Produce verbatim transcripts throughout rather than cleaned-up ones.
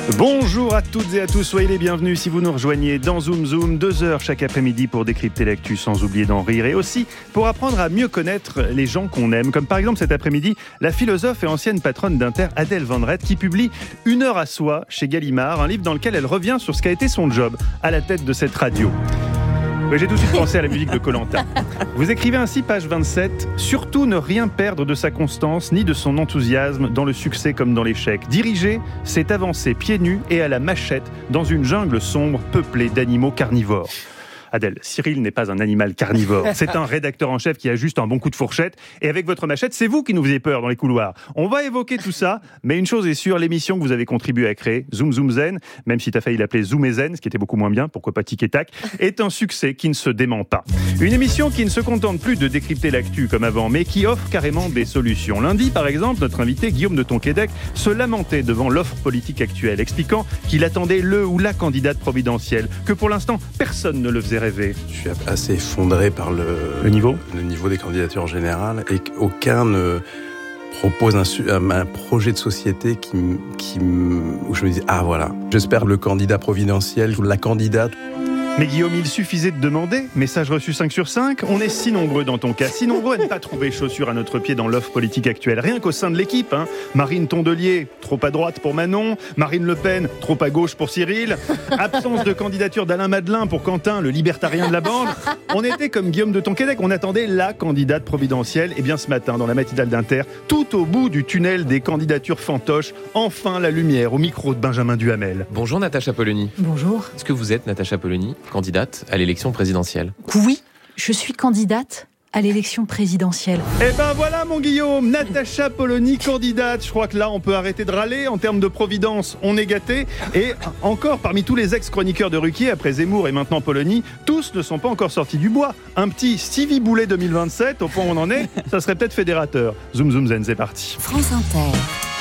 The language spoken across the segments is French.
Bonjour à toutes et à tous, soyez les bienvenus si vous nous rejoignez dans Zoom Zoom, deux heures chaque après-midi pour décrypter l'actu sans oublier d'en rire et aussi pour apprendre à mieux connaître les gens qu'on aime, comme par exemple cet après-midi la philosophe et ancienne patronne d'Inter Adèle Van Redte qui publie Une heure à soi chez Gallimard, un livre dans lequel elle revient sur ce qu'a été son job à la tête de cette radio. Oui, j'ai tout de suite pensé à la musique de Koh-Lanta. Vous écrivez ainsi, page vingt-sept, « Surtout ne rien perdre de sa constance ni de son enthousiasme dans le succès comme dans l'échec. Diriger, c'est avancer pieds nus et à la machette dans une jungle sombre peuplée d'animaux carnivores. » Adèle, Cyril n'est pas un animal carnivore. C'est un rédacteur en chef qui a juste un bon coup de fourchette. Et avec votre machette, c'est vous qui nous faisiez peur dans les couloirs. On va évoquer tout ça, mais une chose est sûre, l'émission que vous avez contribué à créer, Zoom Zoom Zen, même si tu as failli l'appeler Zoom et Zen, ce qui était beaucoup moins bien, pourquoi pas Tic et Tac, est un succès qui ne se dément pas. Une émission qui ne se contente plus de décrypter l'actu comme avant, mais qui offre carrément des solutions. Lundi, par exemple, notre invité Guillaume de Tonquédec se lamentait devant l'offre politique actuelle, expliquant qu'il attendait le ou la candidate providentielle, que pour l'instant, personne ne le faisait rêver. Je suis assez effondré par le, le niveau le niveau des candidatures en général et qu'aucun ne propose un, un projet de société qui, qui, où je me dis ah voilà, j'espère le candidat providentiel ou la candidate. Mais Guillaume, il suffisait de demander. Message reçu cinq sur cinq. On est si nombreux dans ton cas, si nombreux à ne pas trouver chaussures à notre pied dans l'offre politique actuelle. Rien qu'au sein de l'équipe. Hein. Marine Tondelier, trop à droite pour Manon. Marine Le Pen, trop à gauche pour Cyril. Absence de candidature d'Alain Madelin pour Quentin, le libertarien de la bande. On était comme Guillaume de Tonquédec. On attendait la candidate providentielle. Et bien ce matin, dans la matinale d'Inter, tout au bout du tunnel des candidatures fantoches, enfin la lumière au micro de Benjamin Duhamel. Bonjour Natacha Polony. Bonjour. Est-ce que vous êtes Natacha Polony, candidate à l'élection présidentielle? Oui, je suis candidate à l'élection présidentielle. Eh ben voilà mon Guillaume, Natacha Polony, candidate. Je crois que là on peut arrêter de râler. En termes de providence, on est gâté. Et encore, parmi tous les ex-chroniqueurs de Ruquier, après Zemmour et maintenant Polony, tous ne sont pas encore sortis du bois. Un petit Stevie Boulet deux mille vingt-sept, au point où on en est, ça serait peut-être fédérateur. Zoom Zoom Zen, c'est parti. France Inter.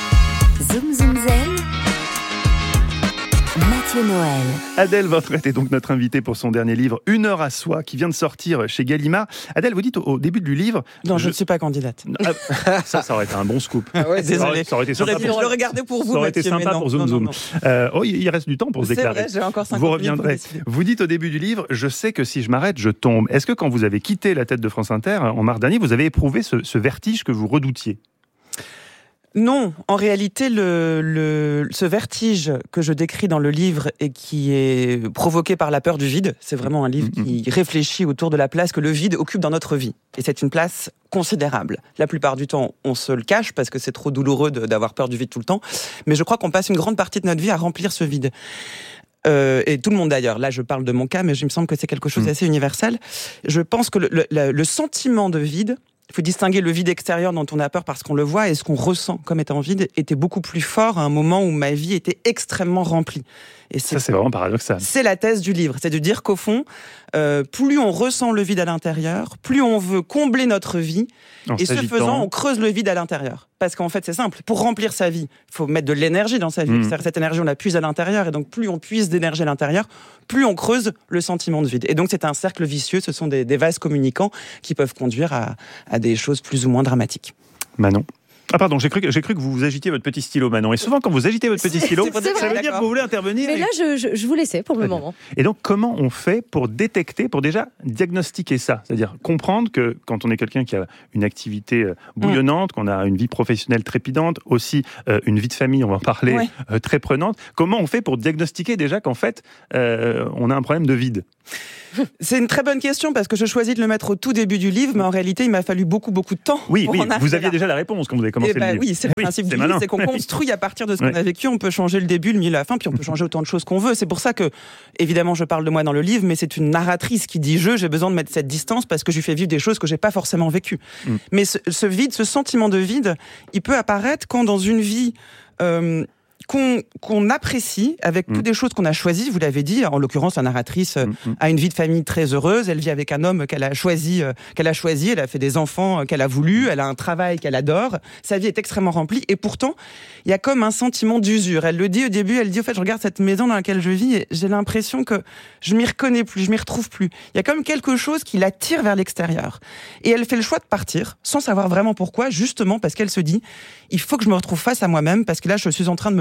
Zoom Zoom Zen. Noël. Adèle Van Redte est donc notre invitée pour son dernier livre, Une heure à soi, qui vient de sortir chez Gallimard. Adèle, vous dites au, au début du livre... Non, je, je ne suis pas candidate. Ah, ça, ça aurait été un bon scoop. Ah ouais, désolé. Ça aurait été sympa. J'aurais dû pour... le regarder pour vous, Ça aurait Mathieu, été sympa non, pour Zoom non, Zoom. Non, non. Euh, oh, il reste du temps pour se déclarer. C'est vrai, j'ai encore cinquante Vous reviendrez. Vous dites au début du livre, je sais que si je m'arrête, je tombe. Est-ce que quand vous avez quitté la tête de France Inter en mars dernier, vous avez éprouvé ce, ce vertige que vous redoutiez ? Non, en réalité, le, le, ce vertige que je décris dans le livre et qui est provoqué par la peur du vide, c'est vraiment un livre qui réfléchit autour de la place que le vide occupe dans notre vie. Et c'est une place considérable. La plupart du temps, on se le cache parce que c'est trop douloureux de, d'avoir peur du vide tout le temps. Mais je crois qu'on passe une grande partie de notre vie à remplir ce vide. Euh, et tout le monde d'ailleurs. Là, je parle de mon cas, mais il me semble que c'est quelque chose d'assez universel. Je pense que le, le, le sentiment de vide, il faut distinguer le vide extérieur dont on a peur parce qu'on le voit et ce qu'on ressent comme étant vide était beaucoup plus fort à un moment où ma vie était extrêmement remplie. Et c'est, ça, c'est vraiment paradoxal. C'est la thèse du livre. C'est de dire qu'au fond, euh, plus on ressent le vide à l'intérieur, plus on veut combler notre vie. En et ce faisant, on creuse le vide à l'intérieur. Parce qu'en fait, c'est simple. Pour remplir sa vie, il faut mettre de l'énergie dans sa vie. Mmh. Cette énergie, on la puise à l'intérieur. Et donc, plus on puise d'énergie à l'intérieur, plus on creuse le sentiment de vide. Et donc, c'est un cercle vicieux. Ce sont des, des vases communicants qui peuvent conduire à, à des choses plus ou moins dramatiques. Manon. Ah pardon, j'ai cru, que, j'ai cru que vous agitiez votre petit stylo, Manon. Et souvent, quand vous agitez votre petit c'est, stylo, c'est ça vrai, veut dire que vous voulez intervenir. Mais là, je, je, je vous laissais pour le moment. Et donc, comment on fait pour détecter, pour déjà diagnostiquer ça ? C'est-à-dire comprendre que quand on est quelqu'un qui a une activité bouillonnante, mmh. qu'on a une vie professionnelle trépidante, aussi euh, une vie de famille, on va en parler, ouais. euh, très prenante, comment on fait pour diagnostiquer déjà qu'en fait, euh, on a un problème de vide ? C'est une très bonne question parce que je choisis de le mettre au tout début du livre, mais en réalité, il m'a fallu beaucoup, beaucoup de temps. Oui, pour oui, en vous aviez là. déjà la réponse quand vous avez commencé eh bah, le livre. Oui, c'est le oui, principe c'est du malin. livre, c'est qu'on construit à partir de ce qu'on ouais. a vécu. On peut changer le début, le milieu, la fin, puis on peut changer autant de choses qu'on veut. C'est pour ça que, évidemment, je parle de moi dans le livre, mais c'est une narratrice qui dit je, j'ai besoin de mettre cette distance parce que je lui fais vivre des choses que j'ai pas forcément vécues. Mm. Mais ce, ce vide, ce sentiment de vide, il peut apparaître quand dans une vie euh, Qu'on, qu'on apprécie avec mmh. toutes les choses qu'on a choisies. Vous l'avez dit, en l'occurrence, la narratrice mmh. a une vie de famille très heureuse. Elle vit avec un homme qu'elle a choisi, euh, qu'elle a choisi. Elle a fait des enfants euh, qu'elle a voulu. Elle a un travail qu'elle adore. Sa vie est extrêmement remplie. Et pourtant, il y a comme un sentiment d'usure. Elle le dit au début. Elle dit, au fait, je regarde cette maison dans laquelle je vis et j'ai l'impression que je m'y reconnais plus, je m'y retrouve plus. Il y a comme quelque chose qui l'attire vers l'extérieur. Et elle fait le choix de partir, sans savoir vraiment pourquoi, justement parce qu'elle se dit, il faut que je me retrouve face à moi-même, parce que là, je suis en train de me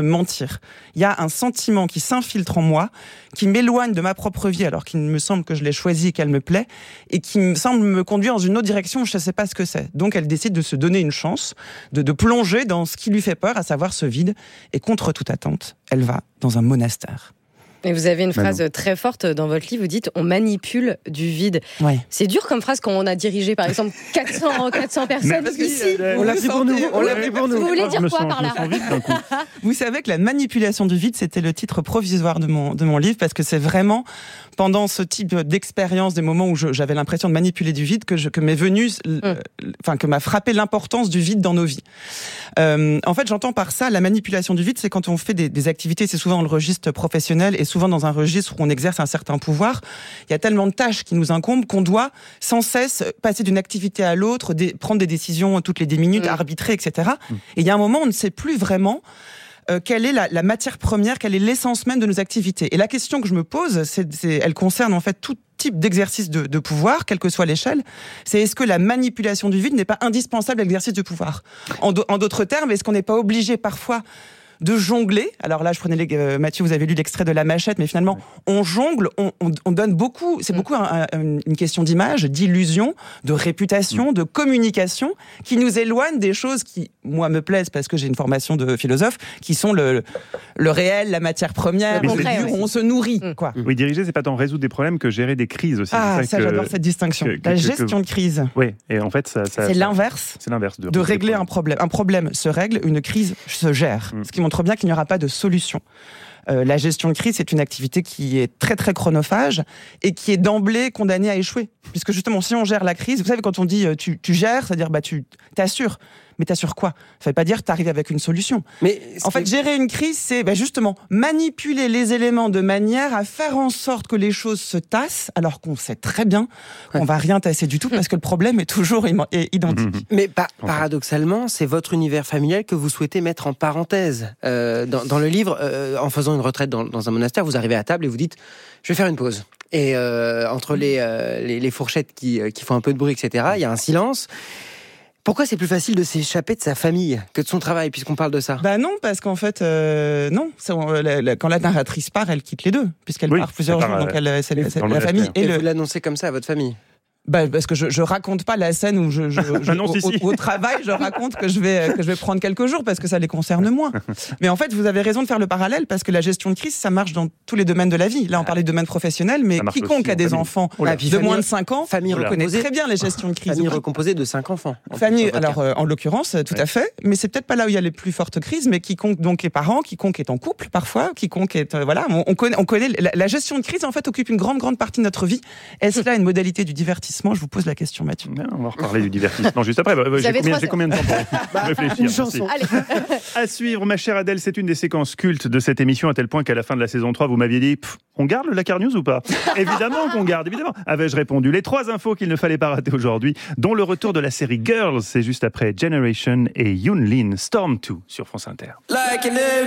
mentir. Il y a un sentiment qui s'infiltre en moi, qui m'éloigne de ma propre vie alors qu'il me semble que je l'ai choisie et qu'elle me plaît, et qui me semble me conduire dans une autre direction où je ne sais pas ce que c'est. Donc elle décide de se donner une chance, de, de plonger dans ce qui lui fait peur, à savoir ce vide, et contre toute attente, elle va dans un monastère. Et vous avez une phrase non. très forte dans votre livre, vous dites « on manipule du vide Ouais. ». C'est dur comme phrase quand on a dirigé par exemple quatre cents, quatre cents personnes Merci, ici. euh, On l'a pris pour nous. On l'a pris pour nous. Vous voulez dire Je me quoi sens- par je me là sens vite d'un coup. Vous savez que la manipulation du vide, c'était le titre provisoire de mon, de mon livre, parce que c'est vraiment pendant ce type d'expérience, des moments où je, j'avais l'impression de manipuler du vide, que, je, que m'est venu, euh, enfin, que m'a frappé l'importance du vide dans nos vies. Euh, en fait, j'entends par ça, la manipulation du vide, c'est quand on fait des, des activités, c'est souvent dans le registre professionnel et souvent dans un registre où on exerce un certain pouvoir. Il y a tellement de tâches qui nous incombent qu'on doit sans cesse passer d'une activité à l'autre, des, prendre des décisions toutes les dix minutes, mmh. arbitrer, et cetera. Mmh. Et il y a un moment où on ne sait plus vraiment Euh, quelle est la, la matière première, quelle est l'essence même de nos activités. Et la question que je me pose, c'est, c'est, elle concerne en fait tout type d'exercice de, de pouvoir, quelle que soit l'échelle. C'est est-ce que la manipulation du vide n'est pas indispensable à l'exercice du pouvoir ? En, do, en d'autres termes, est-ce qu'on n'est pas obligé parfois de jongler? Alors là, je prenais les, euh, Mathieu, vous avez lu l'extrait de La Machette, mais finalement, on jongle, on, on, on donne beaucoup, c'est beaucoup un, un, une question d'image, d'illusion, de réputation, de communication, qui nous éloigne des choses qui, moi, me plaisent parce que j'ai une formation de philosophe, qui sont le, le réel, la matière première, Le le concret, dur, oui. où on se nourrit, quoi. Oui, diriger, c'est pas tant résoudre des problèmes que gérer des crises aussi. Ah, c'est ça, que, j'adore cette distinction. que- que- la que- gestion de crise, Oui, et en fait, ça, ça- c'est ça- l'inverse C'est l'inverse de, de régler un problème. Un problème se règle, une crise se gère. Mm. Ce qui montre bien qu'il n'y aura pas de solution. Euh, la gestion de crise, c'est une activité qui est très très chronophage et qui est d'emblée condamnée à échouer. Puisque justement, si on gère la crise, vous savez, quand on dit euh, tu, tu gères, c'est-à-dire bah, tu t'assures. Mais t'assures quoi ? Ça ne veut pas dire que tu arrives avec une solution. Mais En fait, gérer une crise, c'est bah, justement manipuler les éléments de manière à faire en sorte que les choses se tassent, alors qu'on sait très bien qu'on Ouais. va rien tasser du tout, parce que le problème est toujours im- est identique. Mais pa- paradoxalement, c'est votre univers familial que vous souhaitez mettre en parenthèse. Euh, dans, dans le livre, euh, en faisant une retraite dans, dans un monastère, vous arrivez à table et vous dites « je vais faire une pause ». Et euh, entre les, euh, les, les fourchettes qui, euh, qui font un peu de bruit, et cetera, il y a un silence. Pourquoi c'est plus facile de s'échapper de sa famille que de son travail, puisqu'on parle de ça ? Bah non, parce qu'en fait, euh, non. C'est, on- la- la- quand la narratrice part, elle quitte les deux, puisqu'elle Oui, part plusieurs elle jours. part, Donc elle, c'est, oui, c'est dans le la famille monastère. et Et le. vous l'annoncez comme ça à votre famille ? Bah, parce que je, je raconte pas la scène où je, je, je- Ah non, si, au, si. au- au travail, je raconte que je vais que je vais prendre quelques jours parce que ça les concerne moins. Mais en fait, vous avez raison de faire le parallèle parce que la gestion de crise, ça marche dans tous les domaines de la vie. Là, on parlait de domaine professionnel, mais Ça marche quiconque aussi a en des famille. enfants Oh là. de Famille- moins de cinq ans famille connaît recomposée. très bien les gestions de crise. Famille recomposée de cinq enfants. en Famille, plus, dans votre alors cas. euh, en l'occurrence, tout Ouais. à fait, mais c'est peut-être pas là où il y a les plus fortes crises, mais quiconque donc est parent, quiconque est en couple parfois, quiconque est euh, voilà, on, on connaît, on connaît la, la gestion de crise en fait occupe une grande grande partie de notre vie. Est-ce là une modalité du divertissement ? Je vous pose la question, Mathieu. Ben, on va reparler du divertissement juste après. Bah, j'ai, avez combien, trois j'ai combien de temps pour réfléchir une Merci. chanson. Allez. À suivre, ma chère Adèle, c'est une des séquences cultes de cette émission, à tel point qu'à la fin de la saison trois, vous m'aviez dit pff, on garde le Lakar News ou pas ? Évidemment qu'on garde, évidemment. Avais-je répondu ? Les trois infos qu'il ne fallait pas rater aujourd'hui, dont le retour de la série Girls, c'est juste après Generation et Yoon Lin, Storm deux sur France Inter.